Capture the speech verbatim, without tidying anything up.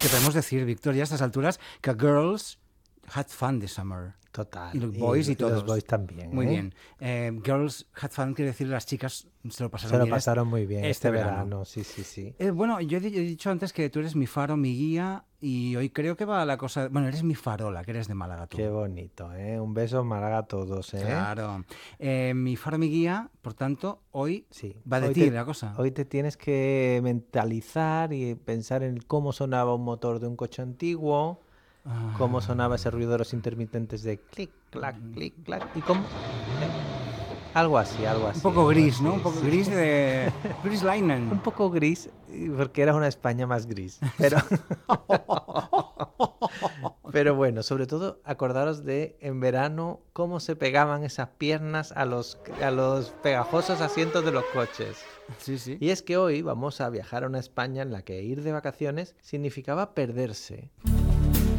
podemos decir, Víctor, ya a estas alturas, que girls had fun this summer. Total. Y los boys y, y todos. los boys también. Muy ¿eh? bien. Eh, girls had fun quiere decir las chicas se lo pasaron Se lo bien. pasaron muy bien este, este verano. verano. Sí, sí, sí. Eh, bueno, yo he, he dicho antes que tú eres mi faro, mi guía, y hoy creo que va la cosa... Bueno, eres mi farola, que eres de Málaga tú. Qué bonito, ¿eh? Un beso en Málaga a todos, ¿eh? Claro. Eh, mi faro, mi guía, por tanto, hoy sí. va de hoy ti te, la cosa. Hoy te tienes que mentalizar y pensar en cómo sonaba un motor de un coche antiguo, ah. cómo sonaba ese ruido de los intermitentes de clic, clac, clic, clac, y cómo... ¿eh? Algo así, algo así. Un poco gris, así, ¿no? Un poco sí. gris de... Gris Linen. Un poco gris, porque era una España más gris. Pero... Pero bueno, sobre todo acordaros de en verano cómo se pegaban esas piernas a los, a los pegajosos asientos de los coches. Sí, sí. Y es que hoy vamos a viajar a una España en la que ir de vacaciones significaba perderse.